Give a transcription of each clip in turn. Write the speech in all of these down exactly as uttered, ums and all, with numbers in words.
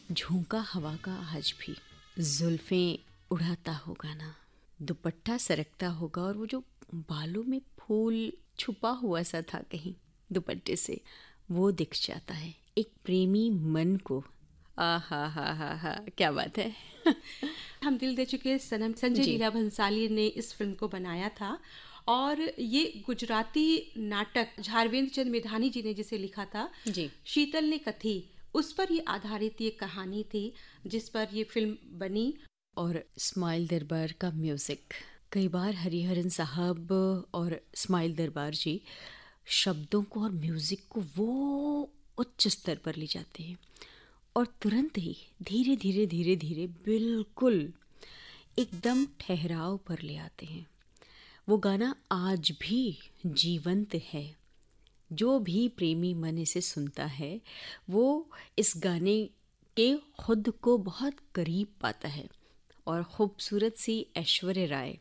झोंका हवा का आज भी, जुल्फें उड़ाता होगा ना, दुपट्टा सरकता होगा और वो जो बालों में फूल छुपा हुआ सा था कहीं दुपट्टे से, वो दिख जाता है एक प्रेमी मन को। आ हा हा हा हा क्या बात है। हम दिल दे चुके सनम संजय जी। लीला भंसाली ने इस फिल्म को बनाया था और ये गुजराती नाटक झारवेंद्र चंद मेधानी जी ने जिसे लिखा था, जी। शीतल ने कथी, उस पर ये आधारित ये कहानी थी जिस पर ये फिल्म बनी। और स्माइल दरबार का म्यूज़िक, कई बार हरिहरन साहब और स्माइल दरबार जी शब्दों को और म्यूज़िक को वो उच्च स्तर पर ले जाते हैं और तुरंत ही धीरे धीरे धीरे धीरे बिल्कुल एकदम ठहराव पर ले आते हैं। वो गाना आज भी जीवंत है। जो भी प्रेमी मन इसे सुनता है वो इस गाने के खुद को बहुत करीब पाता है। और खूबसूरत सी ऐश्वर्या राय,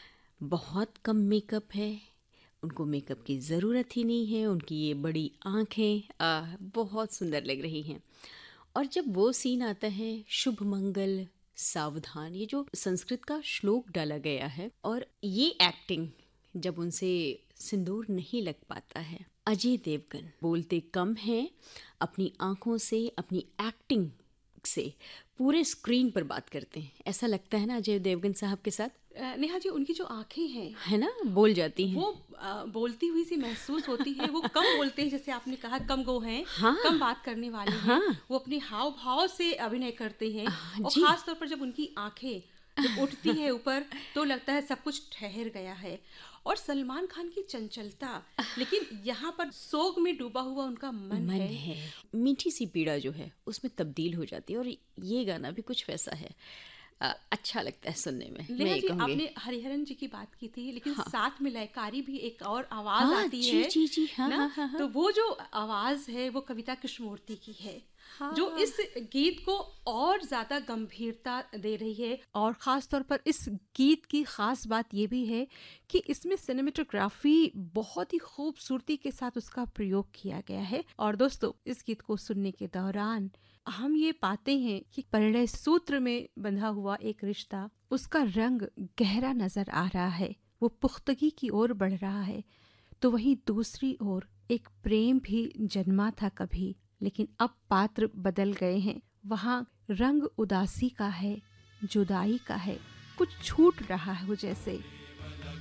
बहुत कम मेकअप है, उनको मेकअप की ज़रूरत ही नहीं है, उनकी ये बड़ी आँखें आ बहुत सुंदर लग रही हैं। और जब वो सीन आता है, शुभ मंगल सावधान, ये जो संस्कृत का श्लोक डाला गया है, और ये एक्टिंग जब उनसे सिंदूर नहीं लग पाता है। अजय देवगन बोलते कम हैं, अपनी आँखों से, अपनी एक्टिंग से पूरे स्क्रीन पर बात करते हैं। ऐसा लगता है ना अजय देवगन साहब के साथ। अ, नेहा जी, उनकी जो आंखें हैं है ना, बोल जाती हैं। वो अ, बोलती हुई सी महसूस होती है। वो कम बोलते हैं, जैसे आपने कहा कम गो हैं, हाँ। कम बात करने वाले हैं। हाँ। वो अपने हाव भाव से अभिनय करते हैं हाँ, और जी। खास तौर पर जब उनकी आंखें जब उठती है ऊपर तो लगता है सब कुछ ठहर गया है। और सलमान खान की चंचलता, लेकिन यहाँ पर सोग में डूबा हुआ उनका मन, मन है, है, मीठी सी पीड़ा जो है उसमें तब्दील हो जाती है। और ये गाना भी कुछ वैसा है। अ, अच्छा लगता है सुनने में, मैं नेहा ये जी, कहूँगी। आपने हरिहरन जी की बात की थी, लेकिन हाँ। साथ में लयकारी भी एक और आवाज हाँ, आती जी है जी जी, हाँ ना। हाँ हाँ हाँ। तो वो जो आवाज है वो कविता कृष्णमूर्ति की है, हाँ। जो इस गीत को और ज्यादा गंभीरता दे रही है। और खास तौर पर इस गीत की खास बात ये भी है कि इसमें सिनेमेटोग्राफी बहुत ही खूबसूरती के साथ उसका प्रयोग किया गया है। और दोस्तों, इस गीत को सुनने के दौरान हम ये पाते हैं कि परिणय सूत्र में बंधा हुआ एक रिश्ता, उसका रंग गहरा नजर आ रहा है, वो पुख्तगी की ओर बढ़ रहा है। तो वहीं दूसरी ओर एक प्रेम भी जन्मा था कभी, लेकिन अब पात्र बदल गए हैं। वहाँ रंग उदासी का है, जुदाई का है, कुछ छूट रहा है वो जैसे।